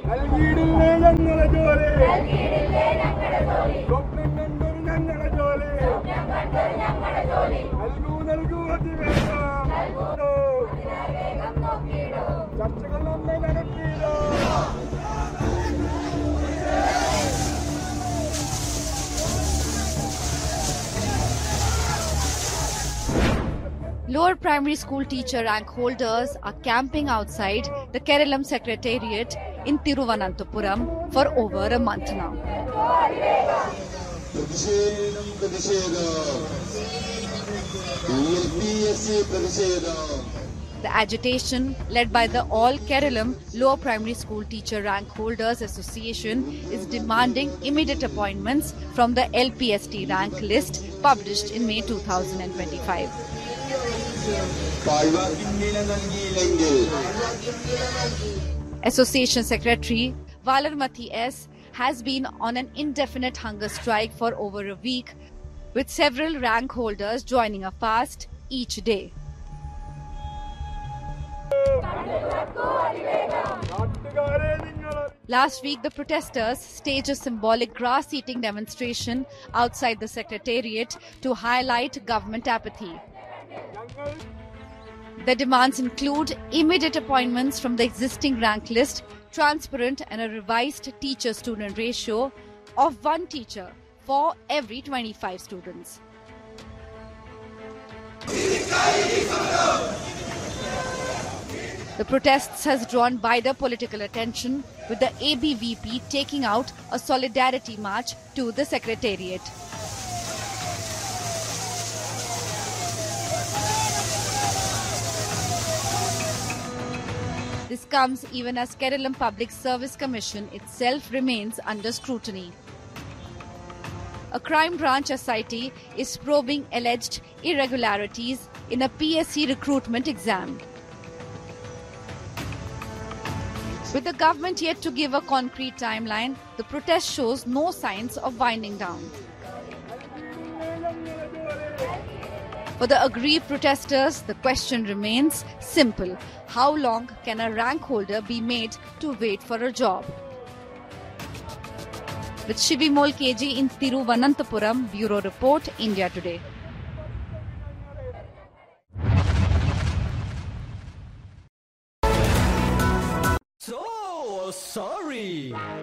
നൽകിയിടില്ലേ ഞങ്ങളെ ജോലി, സ്വപ്നം കണ്ടൊരു ഞങ്ങളെ ജോലി, നൽകൂ നൽകൂ അതിവേഗം, ചർച്ചകൾ നമ്മെ നടത്തിയില്ലോ. Lower primary school teacher rank holders are camping outside the Keralam Secretariat in Thiruvananthapuram for over a month now. The agitation, led by the All Keralam Lower Primary School Teacher Rank Holders Association, is demanding immediate appointments from the LPST rank list published in May 2025. Association Secretary Valarmati S. has been on an indefinite hunger strike for over a week, with several rank holders joining a fast each day. Last week, the protesters staged a symbolic grass-eating demonstration outside the Secretariat to highlight government apathy. The demands include immediate appointments from the existing rank list, transparent and a revised teacher-student ratio of 1 teacher for every 25 students. The protests has drawn wider political attention, with the ABVP taking out a solidarity march to the Secretariat. This comes even as Keralam Public Service Commission itself remains under scrutiny. A crime branch SIT is probing alleged irregularities in a PSC recruitment exam. With the government yet to give a concrete timeline, the protest shows no signs of winding down. For the aggrieved protesters, the question remains simple: how long can a rank holder be made to wait for a job? With Shivimol KG in Thiruvananthapuram, Bureau Report, India Today. So sorry.